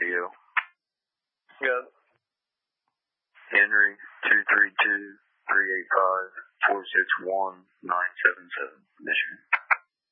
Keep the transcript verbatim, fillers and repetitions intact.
radio. Good. Henry, two three two, three eight five, four six one, nine seven seven, Michigan.